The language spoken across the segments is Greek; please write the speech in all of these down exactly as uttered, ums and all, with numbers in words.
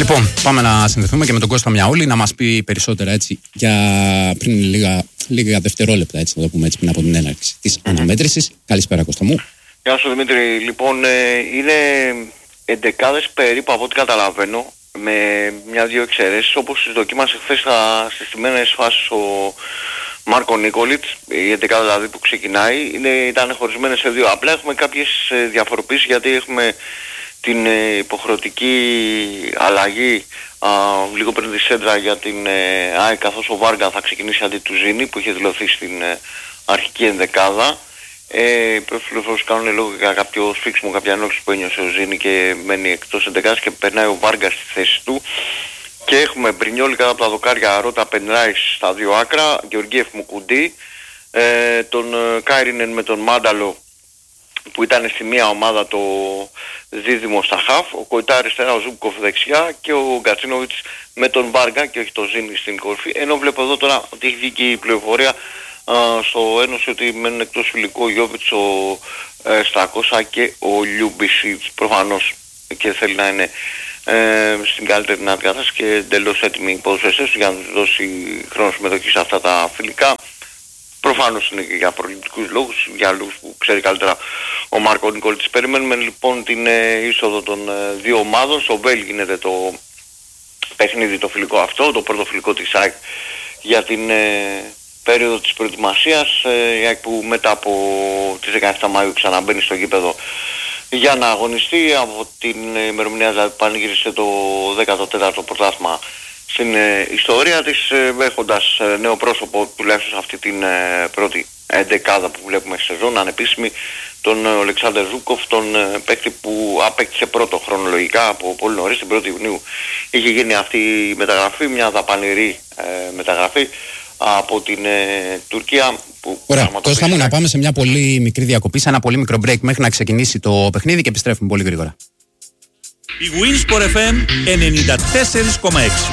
Λοιπόν, πάμε να συνδεθούμε και με τον Κώστα Μιαούλη να μας πει περισσότερα έτσι για πριν λίγα, λίγα δευτερόλεπτα, έτσι, να το πούμε έτσι, πριν από την έναρξη της αναμέτρησης. Καλησπέρα, Κώστα μου. Γεια σου Δημήτρη. Λοιπόν, ε, είναι εντεκάδες περίπου από ό,τι καταλαβαίνω, με μια-δυο εξαιρέσεις, όπως τις δοκίμασε χθες στις τιμένες φάσεις ο Μάρκο Νίκολιτς, η εντεκάδα δηλαδή που ξεκινάει, είναι, ήταν χωρισμένες σε δύο. Απλά έχουμε κάποιες διαφοροποίησεις, γιατί έχουμε την ε, υποχρεωτική αλλαγή α, λίγο πριν τη σέντρα για την ε, ΑΕΚ, καθώς ο Βάργα θα ξεκινήσει αντί του Ζήνη που είχε δηλωθεί στην ε, αρχική ενδεκάδα. Ε, Προφιλοφόρους κάνουν λόγω για κάποιο σφίξιμο, κάποια ενόχληση που ένιωσε ο Ζήνη και μένει εκτός ενδεκάδας και περνάει ο Βάργα στη θέση του. Και έχουμε Μπρινιόλι κάτω από τα δοκάρια, Ρότα Πενράις στα δύο άκρα, Γεωργίεφ Μουκουντή, ε, τον ε, Κάιρινεν με τον Μάνταλο που ήταν στη μία ομάδα το δίδυμο στα χαφ, ο Κοϊτά αριστερά, ο Ζούμπκοφ δεξιά και ο Γκατσίνοβιτς με τον Βάργα και όχι το Ζήνη στην κορφή. Ενώ βλέπω εδώ τώρα ότι έχει βγει και η πληροφορία α, στο Ένωση ότι μένουν εκτός φιλικό ο Γιώβιτς, ο ε, Στακόσα και ο Λιούμπισιτς προφανώς, και θέλει να είναι ε, στην καλύτερη δυνατή κατάσταση και εντελώς έτοιμοι οι ποδοσφαιριστές του για να τους δώσει χρόνο συμμετοχή σε αυτά τα φιλικά. Προφανώς είναι και για προληπτικούς λόγους, για λόγους που ξέρει καλύτερα ο Μάρκο Νικολίτης. Περιμένουμε λοιπόν την ε, είσοδο των ε, δύο ομάδων. Στο Βέλ γίνεται το παιχνίδι το φιλικό αυτό, το πρώτο φιλικό της ΑΕΚ για την ε, περίοδο της προετοιμασίας. Ε, η ΑΕΚ που μετά από τις δεκαεφτά Μαΐου ξαναμπαίνει στο γήπεδο για να αγωνιστεί. Από την ημερομηνία δηλαδή που πανηγύρισε το δέκατο τέταρτο πρωτάθλημα στην ε, ιστορία της, ε, έχοντας ε, νέο πρόσωπο τουλάχιστον σε αυτή την ε, πρώτη εντεκάδα που βλέπουμε στη σεζόν, ανεπίσημη, τον ε, Αλεξάνδερ Ζούκοφ, τον ε, παίκτη που απέκτησε πρώτο χρονολογικά από πολύ νωρίς, την πρώτη Ιουνίου είχε γίνει αυτή η μεταγραφή, μια δαπανηρή ε, μεταγραφή από την ε, Τουρκία. Που Ωραία, Κώστα μου, να πάμε σε μια πολύ μικρή διακοπή, σε ένα πολύ μικρό break μέχρι να ξεκινήσει το παιχνίδι και επιστρέφουμε πολύ γρήγορα. Η Winsport εφ εμ ενενήντα τέσσερα κόμμα έξι.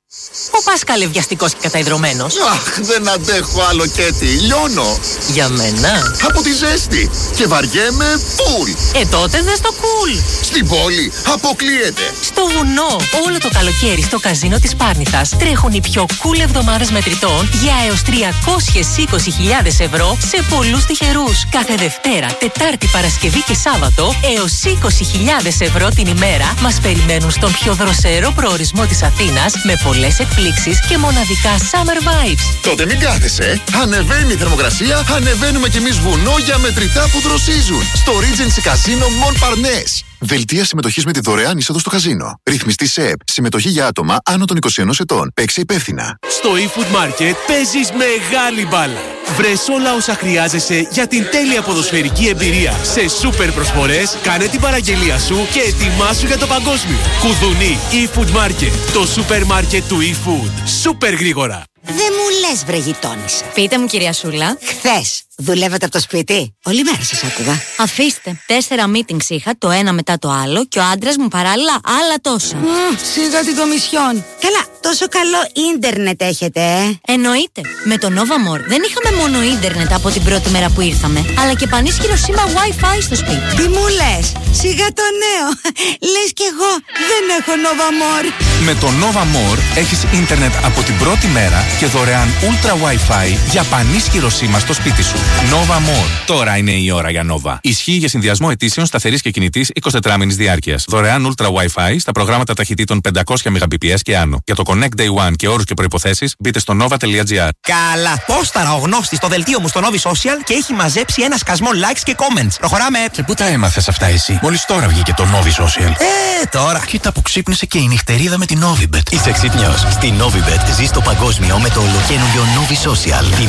Ο Πάσκαλε βιαστικός και καταϊδρωμένος. Αχ, δεν αντέχω άλλο Κέτι, λιώνω. Για μένα. Από τη ζέστη και βαριέμαι φουλ. Ε, τότε δες το κουλ. Στην πόλη αποκλείεται. Στο βουνό, όλο το καλοκαίρι στο καζίνο της Πάρνηθας τρέχουν οι πιο cool εβδομάδες μετρητών για έως τριακόσιες είκοσι χιλιάδες ευρώ σε πολλούς τυχερούς. Κάθε Δευτέρα, Τετάρτη, Παρασκευή και Σάββατο έως είκοσι χιλιάδες ευρώ την ημέρα μας περιμένουν στον πιο δροσερό προορισμό της Αθήνας με πολλές εκπλήξεις και μοναδικά summer vibes. Τότε μην κάθεσαι. Ανεβαίνει η θερμοκρασία, ανεβαίνουμε κι εμείς βουνό για μετρητά που δροσίζουν. Στο Regency Casino Montparnasse. Δελτία συμμετοχής με τη δωρεάν είσοδο στο καζίνο. Ρυθμιστή ΣΕΠ. Συμμετοχή για άτομα άνω των είκοσι ενός ετών. Παίξε υπεύθυνα. Στο eFood Market παίζεις μεγάλη μπάλα. Βρες όλα όσα χρειάζεσαι για την τέλεια ποδοσφαιρική εμπειρία. Σε σούπερ προσφορές, κάνε την παραγγελία σου και ετοιμάσου για το παγκόσμιο. Κουδουνί eFood Market. Το σούπερ μάρκετ του eFood. Σούπερ γρήγορα. Δεν μου λες, βρε γειτόνισσα. Πείτε μου, κυρία Σούλα. Χθες δουλεύετε από το σπίτι? Όλη μέρα σας άκουγα. Αφήστε. Τέσσερα meetings είχα, το ένα μετά το άλλο, και ο άντρας μου παράλληλα άλλα τόσα. Mm, σίγα την κομισιόν. Καλά, τόσο καλό ίντερνετ έχετε, ε? Εννοείται. Με το Novamor δεν είχαμε μόνο ίντερνετ από την πρώτη μέρα που ήρθαμε, αλλά και πανίσχυρο σήμα Wi-Fi στο σπίτι. Τι μου λες? Σιγά το νέο. Λες κι εγώ δεν έχω Novamor. Με το Novamor έχεις ίντερνετ από την πρώτη μέρα και δωρεάν Ultra Wi-Fi για πανίσχυρο σήμα στο σπίτι σου. Novamor. Τώρα είναι η ώρα για Nova. Ισχύει για συνδυασμό ετήσεων σταθερής και κινητής εικοσιτετράμηνης διάρκειας. Δωρεάν Ultra Wi-Fi στα προγράμματα ταχυτήτων πεντακόσια μεγαμπιπιες και άνω. Για το Connect Day One και όρους και προϋποθέσεις μπείτε στο nova.gr. Καλά! Πόσταρα ο γνώστης στο δελτίο μου στο Novi Social και έχει μαζέψει ένα σκασμό likes και comments. Προχωράμε! Και πού τα έμαθες αυτά εσύ? Μόλις τώρα βγήκε το Novi Social. Ε, τώρα! Κοίτα που ξύπνησε και η νυχτερίδα με την Novibet. Είσαι ξύπνιος. Στη Novibet ζεις το παγκόσμιο με το ολοκαίνουργιο Novi Social.